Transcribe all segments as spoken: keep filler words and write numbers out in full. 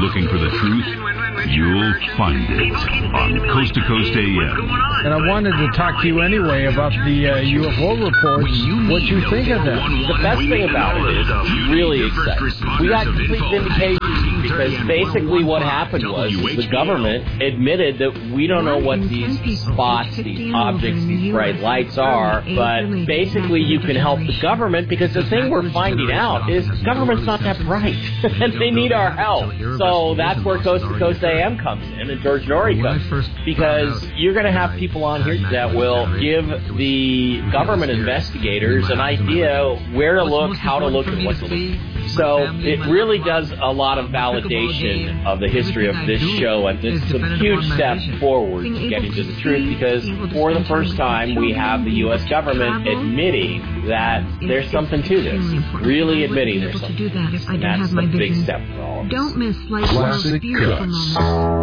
looking for the truth, you'll find it on Coast to Coast A M. And I wanted to talk to you anyway about the uh, U F O reports, what you think of them. The best thing about it is really exciting. We got complete vindication because basically what happened was the government admitted that we don't know what these spots, these objects, these bright lights are, but basically you can help the government because the thing we're finding out is government's not that bright and they need our help. So that's where Coast to Coast A M comes in and George Norrie comes, because you're going to have people on here that will give the government investigators an idea where to look, how to look, and what to look. So it really does a lot of validation of the history of this show, and it's a huge step forward to getting to the truth, because for the first time we have the U S government admitting that there's something to this, really admitting there's something to this, and that's the big step for all of us. Don't miss life's most beautiful moments.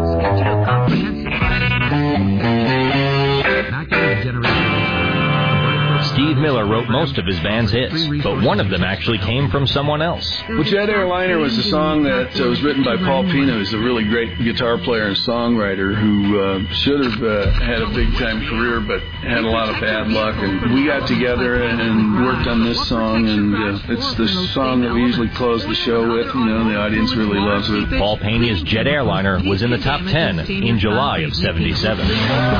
Steve Miller wrote most of his band's hits, but one of them actually came from someone else. Well, Jet Airliner was a song that uh, was written by Paul Pino, who's a really great guitar player and songwriter who uh, should have uh, had a big-time career but had a lot of bad luck. And we got together and worked on this song, and uh, it's the song that we usually close the show with. You know, the audience really loves it. Paul Pena's Jet Airliner was in the top ten in July of seventy-seven.